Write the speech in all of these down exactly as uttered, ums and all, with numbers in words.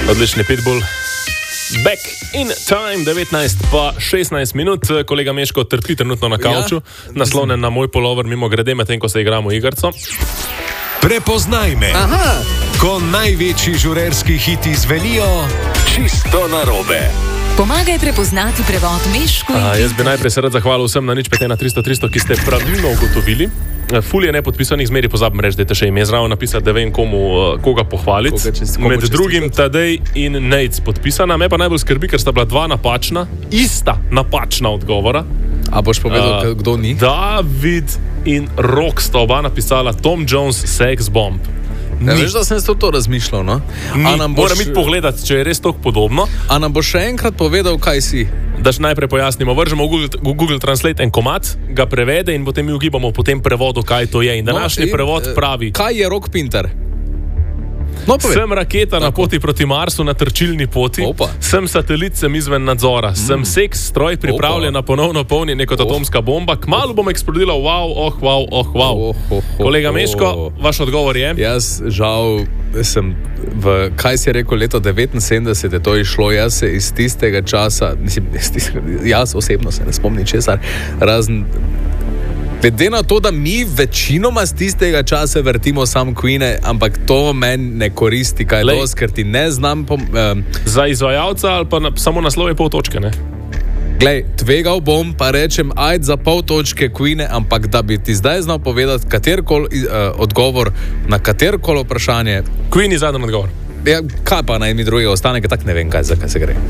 Odlični Pitbull. Back in time, devetnajst pa šestnajst minut. Kolega Meško trpi trenutno na kavču, ja, naslonjen na moj polover, mimo grede, medtem ko se igramo igrco. Prepoznaj me. Aha. Ko največji žurerski hiti zvenijo čisto narobe. Pomagaj prepoznati prevod Meško. A, jaz bi najprej se rad zahvalil vsem na nič pet ena tristo tristo, ki ste pravilno ugotovili. Ful je nepodpisanih, zmeri pozabim reči, da je še ime zraven napisati, da vem komu, koga pohvaliti. Koga Med drugim Tadej in Nejc podpisana. Me pa najbolj skrbi, ker sta bila dva napačna, ista napačna odgovora. A boš povedal, uh, kdo ni? David in Rok sta oba napisala Tom Jones Sex Bomb. Ne, veš, da sem to, to razmišljal, no? Moram boš... iti pogledati, če je res toliko podobno. A nam boš še enkrat povedal, kaj si? Daš najprej pojasnimo, vržemo v Google, v Google Translate en komad, ga prevede in potem mi ugibamo po tem prevodu, kaj to je. In današnji no, prevod pravi... Kaj je Rock Pinter? No, sem raketa Tako. na poti proti Marsu, na trčilni poti. Opa. Sem satelit, sem izven nadzora. Mm. Sem seks stroj, pripravljen Opa. na ponovno polnjenje kot oh. atomska bomba. Kmalu bom eksplodila, wow, oh, wow, oh, wow. Oh, oh, oh, Kolega Meško, oh. vaš odgovor je? Jaz žal sem, v, kaj si rekel, leto devetinsedemdeset je to išlo, jaz se iz tistega časa, mislim, iz tistega, jaz osebno se ne spomnim česar, razen... Glede na to, da mi večinoma z tistega časa vrtimo sam Queene, ampak to meni ne koristi, kaj je to, ker ti ne znam... Pom, um, za izvajalca ali pa na, samo naslov je pol točke, ne? Glej, tvegal bom, pa rečem, ajde za pol točke Queene, ampak da bi ti zdaj znal povedati katerkoli uh, odgovor na katerkoli vprašanje... Queene je zadnji odgovor. Ja, kaj pa naj mi drugega ostane, ker tak ne vem, kaj, za kaj se gre.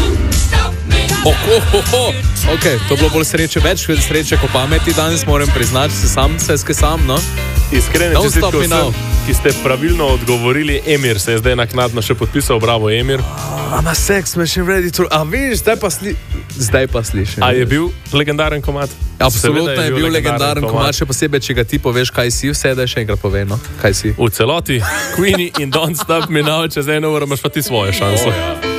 Oh, oh, oh, oh. Ok, to bilo bolj sreče, več sreče kot pameti danes, moram priznati, se sam, seske sam, no? Iskrene no, čestitke vsem, ki ste pravilno odgovorili. Emir se je zdaj naknadno še podpisal, bravo Emir. I'm a sex machine ready to... A viš, zdaj pa, sli... zdaj pa slišim. A je bil legendaren komad? Absolutno je, je bil legendaren komad, še posebej, če ga ti poveš, kaj si, vse da še enkrat pove, no? Kaj si? V celoti, Queenie in Don't Stop Me Now, čez eno uro imaš pa ti svojo šanso. Oh, ja.